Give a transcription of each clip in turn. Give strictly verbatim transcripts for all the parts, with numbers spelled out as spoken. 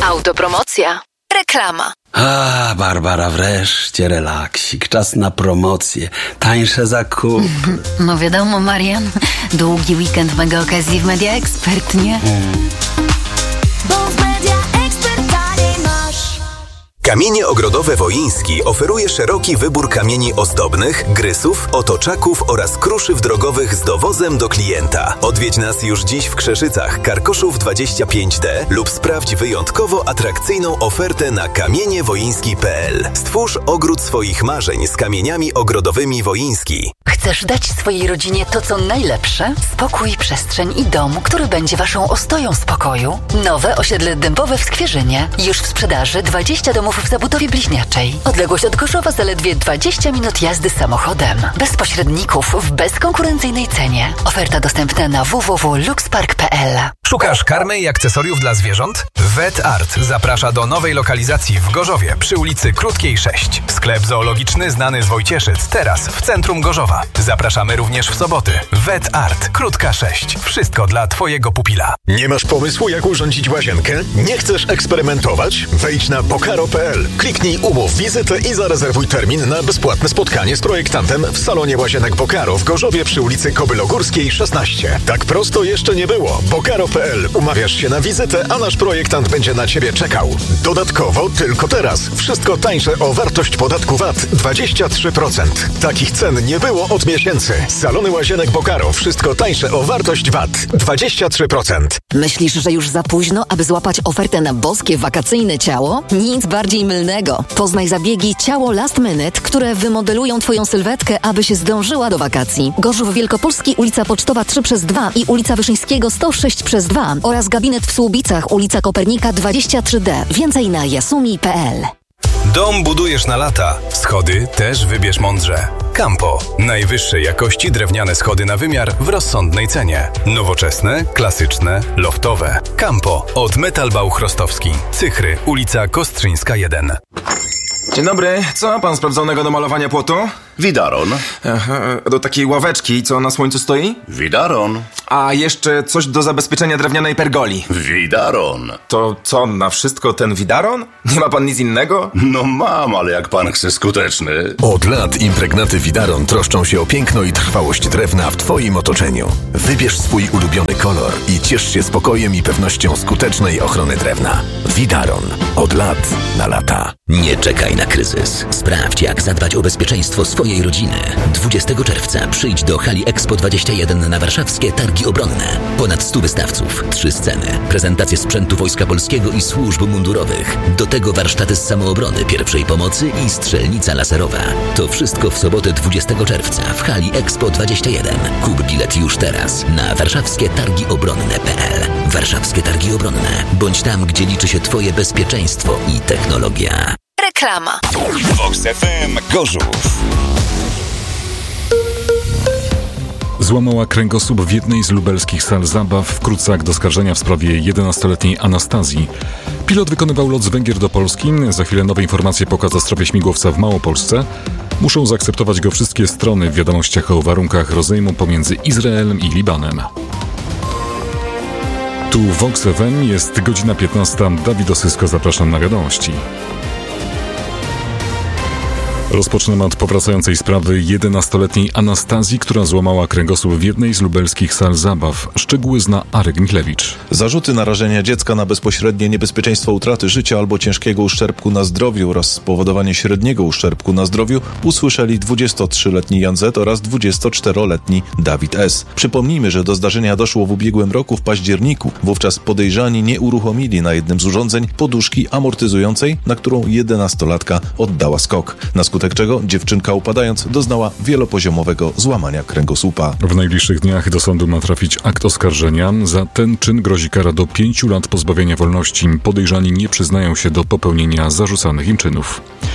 Autopromocja. Reklama. A, Barbara, wreszcie relaksik. Czas na promocję. Tańsze zakupy. No wiadomo, Marian. Długi weekend mega okazji w Media Expert, nie? Hmm. Bo w Media Expert taniej masz. Kamienie Ogrodowe Wołyński oferuje szeroki wybór kamieni ozdobnych, grysów, otoczaków oraz kruszyw drogowych z dowozem do klienta. Odwiedź nas już dziś w Krzeszycach, Karkoszów dwadzieścia pięć D lub sprawdź wyjątkowo atrakcyjną ofertę na kamienie wołyński kropka p l. Stwórz ogród swoich marzeń z kamieniami ogrodowymi Wołyński. Chcesz dać swojej rodzinie to, co najlepsze? Spokój, przestrzeń i dom, który będzie waszą ostoją spokoju? Nowe osiedle dębowe w Skwierzynie. Już w sprzedaży dwadzieścia domów w zabudowie bliźniaczej. Odległość od Gorzowa zaledwie dwadzieścia minut jazdy samochodem. Bez pośredników, w bezkonkurencyjnej cenie. Oferta dostępna na w w w kropka luxpark kropka p l. Szukasz karmy i akcesoriów dla zwierząt? Vet Art zaprasza do nowej lokalizacji w Gorzowie przy ulicy Krótkiej sześć. Sklep zoologiczny znany z Wojcieszyc, teraz w centrum Gorzowa. Zapraszamy również w soboty. Vet Art, Krótka sześć. Wszystko dla twojego pupila. Nie masz pomysłu, jak urządzić łazienkę? Nie chcesz eksperymentować? Wejdź na bokaro kropka p l. Kliknij umów wizytę i zarezerwuj termin na bezpłatne spotkanie z projektantem w salonie łazienek Bokaro w Gorzowie przy ulicy Kobylogórskiej szesnaście. Tak prosto jeszcze nie było. bokaro kropka p l. Umawiasz się na wizytę, a nasz projektant będzie na ciebie czekał. Dodatkowo tylko teraz. Wszystko tańsze o wartość podatku V A T dwadzieścia trzy procent. Takich cen nie było od miesięcy. Salony łazienek Bokaro. Wszystko tańsze o wartość V A T dwadzieścia trzy procent. Myślisz, że już za późno, aby złapać ofertę na boskie wakacyjne ciało? Nic bardziej mylnego. Poznaj zabiegi Ciało Last Minute, które wymodelują twoją sylwetkę, aby się zdążyła do wakacji. Gorzów Wielkopolski, ulica Pocztowa trzy przez dwa i ulica Wyszyńskiego sto sześć przez dwa oraz gabinet w Słubicach, ulica Kopernika dwadzieścia trzy D. Więcej na jasumi kropka p l. Dom budujesz na lata. Schody też wybierz mądrze. Campo. Najwyższej jakości drewniane schody na wymiar w rozsądnej cenie. Nowoczesne, klasyczne, loftowe. Campo od Metalbauch Rostowski. Cychry, ulica Kostrzyńska jeden. Dzień dobry, co ma pan sprawdzonego do malowania płotu? Widaron. Aha, do takiej ławeczki, co na słońcu stoi? Widaron. A jeszcze coś do zabezpieczenia drewnianej pergoli. Widaron. To co, na wszystko ten widaron? Nie ma pan nic innego? No mam, ale jak pan chce skuteczny. Od lat impregnaty Widaron troszczą się o piękno i trwałość drewna w twoim otoczeniu. Wybierz swój ulubiony kolor i ciesz się spokojem i pewnością skutecznej ochrony drewna. Widaron. Od lat na lata. Nie czekaj na kryzys. Sprawdź, jak zadbać o bezpieczeństwo swojej rodziny. dwudziestego czerwca przyjdź do hali Expo dwadzieścia jeden na warszawskie Targi Obronne. Ponad stu wystawców, trzy sceny, prezentacje sprzętu Wojska Polskiego i służb mundurowych. Do tego warsztaty z samoobrony, pierwszej pomocy i strzelnica laserowa. To wszystko w sobotę dwudziestego czerwca w hali Expo dwadzieścia jeden. Kup bilet już teraz na warszawskie targi obronne kropka p l. Warszawskie Targi Obronne. Bądź tam, gdzie liczy się twoje bezpieczeństwo i technologia. Reklama. Vox F M Gorzów. Złamała kręgosłup w jednej z lubelskich sal zabaw, wkrótce akt oskarżenia w sprawie jedenastoletniej Anastazji. Pilot wykonywał lot z Węgier do Polski. Za chwilę nowe informacje po katastrofie śmigłowca w Małopolsce. Muszą zaakceptować go wszystkie strony w wiadomościach o warunkach rozejmu pomiędzy Izraelem i Libanem. Tu Vox F M, jest godzina piętnasta. Dawid Osysko, zapraszam na wiadomości. Rozpocznę od powracającej sprawy jedenastoletniej Anastazji, która złamała kręgosłup w jednej z lubelskich sal zabaw. Szczegóły zna Arek Michlewicz. Zarzuty narażenia dziecka na bezpośrednie niebezpieczeństwo utraty życia albo ciężkiego uszczerbku na zdrowiu oraz spowodowanie średniego uszczerbku na zdrowiu usłyszeli dwudziestotrzyletni Jan Z oraz dwudziestoczteroletni Dawid S. Przypomnijmy, że do zdarzenia doszło w ubiegłym roku w październiku. Wówczas podejrzani nie uruchomili na jednym z urządzeń poduszki amortyzującej, na którą jedenastolatka oddała skok. Na skutek czego dziewczynka upadając doznała wielopoziomowego złamania kręgosłupa. W najbliższych dniach do sądu ma trafić akt oskarżenia. Za ten czyn grozi kara do pięciu lat pozbawienia wolności. Podejrzani nie przyznają się do popełnienia zarzucanych im czynów.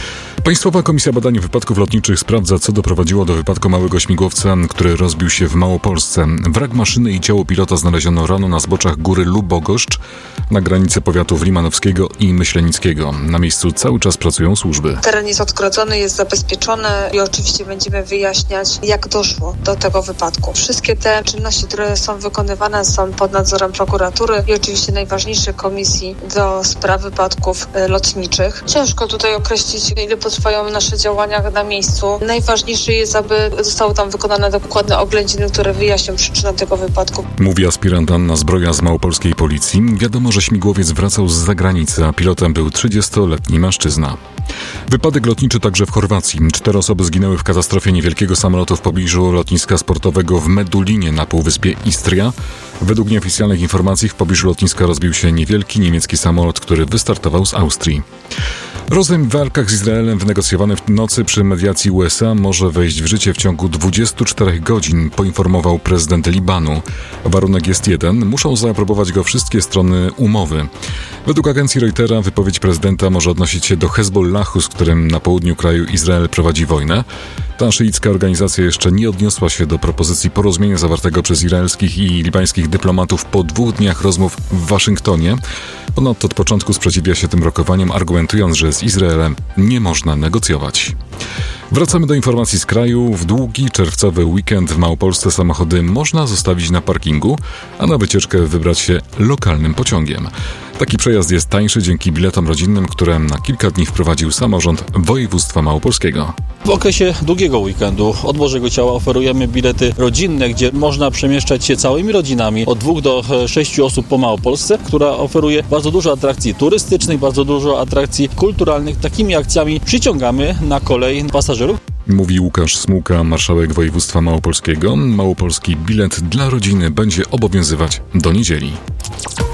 Państwowa Komisja Badań Wypadków Lotniczych sprawdza, co doprowadziło do wypadku małego śmigłowca, który rozbił się w Małopolsce. Wrak maszyny i ciało pilota znaleziono rano na zboczach góry Lubogoszcz na granicy powiatów limanowskiego i myślenickiego. Na miejscu cały czas pracują służby. Teren jest odgrodzony, jest zabezpieczony i oczywiście będziemy wyjaśniać, jak doszło do tego wypadku. Wszystkie te czynności, które są wykonywane, są pod nadzorem prokuratury i oczywiście najważniejszej komisji do spraw wypadków lotniczych. Ciężko tutaj określić, ile potrwają nasze działania na miejscu. Najważniejsze jest, aby zostały tam wykonane dokładne oględziny, które wyjaśnią przyczynę tego wypadku. Mówi aspirant Anna Zbroja z małopolskiej policji. Wiadomo, że śmigłowiec wracał z zagranicy, a pilotem był trzydziestoletni mężczyzna. Wypadek lotniczy także w Chorwacji. Cztery osoby zginęły w katastrofie niewielkiego samolotu w pobliżu lotniska sportowego w Medulinie na półwyspie Istria. Według nieoficjalnych informacji w pobliżu lotniska rozbił się niewielki niemiecki samolot, który wystartował z Austrii. Rozejm w walkach z Izraelem wynegocjowany w nocy przy mediacji U S A może wejść w życie w ciągu dwudziestu czterech godzin, poinformował prezydent Libanu. Warunek jest jeden, muszą zaaprobować go wszystkie strony umowy. Według agencji Reutera wypowiedź prezydenta może odnosić się do Hezbollahu, z którym na południu kraju Izrael prowadzi wojnę. Ta szyicka organizacja jeszcze nie odniosła się do propozycji porozumienia zawartego przez izraelskich i libańskich dyplomatów po dwóch dniach rozmów w Waszyngtonie. Ponadto od początku sprzeciwia się tym rokowaniom, argumentując, że z Izraelem nie można negocjować. Wracamy do informacji z kraju. W długi czerwcowy weekend w Małopolsce samochody można zostawić na parkingu, a na wycieczkę wybrać się lokalnym pociągiem. Taki przejazd jest tańszy dzięki biletom rodzinnym, które na kilka dni wprowadził samorząd województwa małopolskiego. W okresie długiego weekendu od Bożego Ciała oferujemy bilety rodzinne, gdzie można przemieszczać się całymi rodzinami od dwóch do sześciu osób po Małopolsce, która oferuje bardzo dużo atrakcji turystycznych, bardzo dużo atrakcji kulturalnych. Takimi akcjami przyciągamy na kolej pasażerów. Mówi Łukasz Smułka, marszałek województwa małopolskiego. Małopolski bilet dla rodziny będzie obowiązywać do niedzieli.